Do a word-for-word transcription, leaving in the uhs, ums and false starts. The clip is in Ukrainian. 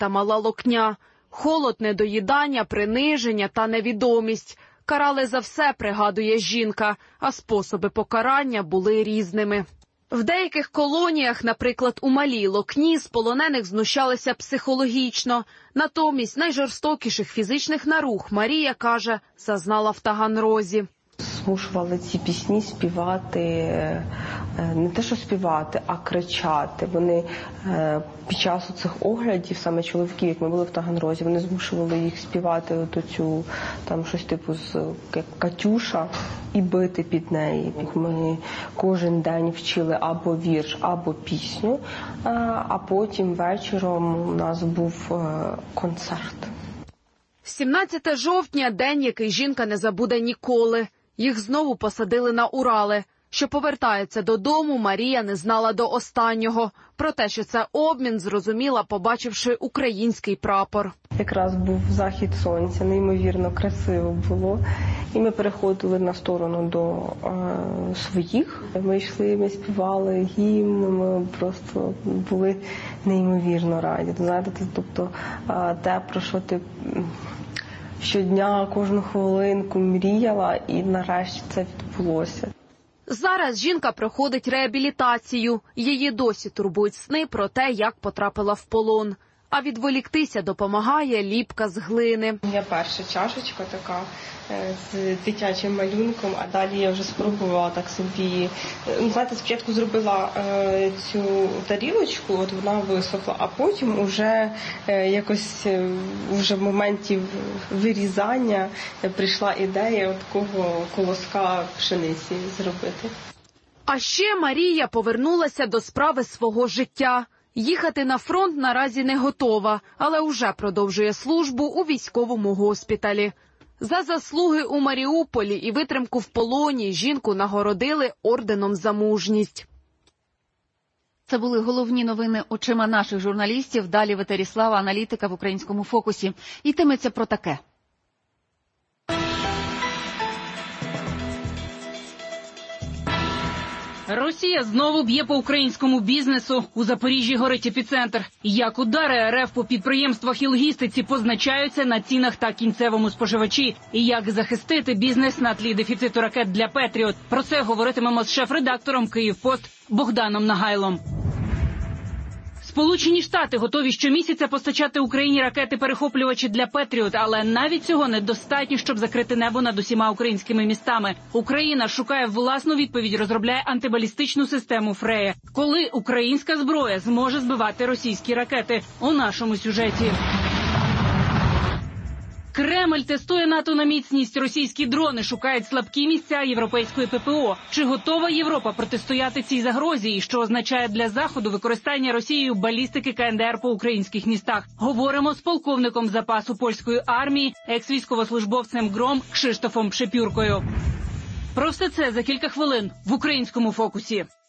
та мала локня. Холод, недоїдання, приниження та невідомість. Карали за все, пригадує жінка, а способи покарання були різними. В деяких колоніях, наприклад, у Малій Локні, з полонених знущалися психологічно. Натомість найжорстокіших фізичних наруг, Марія каже, зазнала в Таганрозі. Змушували ці пісні співати, не те що співати, а кричати. Вони під час цих оглядів, саме чоловіків, як ми були в Таганрозі, вони змушували їх співати от цю, там щось типу з «Катюша» і бити під неї. Ми кожен день вчили або вірш, або пісню, а потім вечором у нас був концерт. сімнадцяте жовтня – день, який жінка не забуде ніколи. Їх знову посадили на Урали. Що повертається додому, Марія не знала до останнього. Про те, що це обмін, зрозуміла, побачивши український прапор. Якраз був захід сонця, неймовірно красиво було. І ми переходили на сторону до е, своїх. Ми йшли, ми співали гімн, ми просто були неймовірно раді. Знаєте, тобто е, те, про що ти щодня, кожну хвилинку мріяла, і нарешті це відбулося. Зараз жінка проходить реабілітацію. Її досі турбують сни про те, як потрапила в полон. А відволіктися допомагає ліпка з глини. Я перша чашечка така з дитячим малюнком, а далі я вже спробувала так собі. Знаєте, спочатку зробила е, цю тарілочку, от вона висохла, а потім вже е, якось е, вже в моменті вирізання прийшла ідея такого колоска пшениці зробити. А ще Марія повернулася до справи свого життя. Їхати на фронт наразі не готова, але уже продовжує службу у військовому госпіталі. За заслуги у Маріуполі і витримку в полоні жінку нагородили орденом за мужність. Це були головні новини очима наших журналістів. Далі в етері Слава, аналітика в Українському фокусі. Йтиметься про таке. Росія знову б'є по українському бізнесу. У Запоріжжі горить епіцентр. Як удари РФ по підприємствах і логістиці позначаються на цінах та кінцевому споживачі. І як захистити бізнес на тлі дефіциту ракет для «Петріот». Про це говоритимемо з шеф-редактором «Київпост» Богданом Нагайлом. Сполучені Штати готові щомісяця постачати Україні ракети-перехоплювачі для «Петріот», але навіть цього недостатньо, щоб закрити небо над усіма українськими містами. Україна шукає власну відповідь, розробляє антибалістичну систему «Фрея». Коли українська зброя зможе збивати російські ракети? У нашому сюжеті. Кремль тестує НАТО на міцність. Російські дрони шукають слабкі місця європейської ППО. Чи готова Європа протистояти цій загрозі? І що означає для Заходу використання Росією балістики ка ен де ер по українських містах? Говоримо з полковником запасу польської армії, екс-військовослужбовцем ГРОМ Кшиштофом Шепюркою. Про все це за кілька хвилин в Українському фокусі.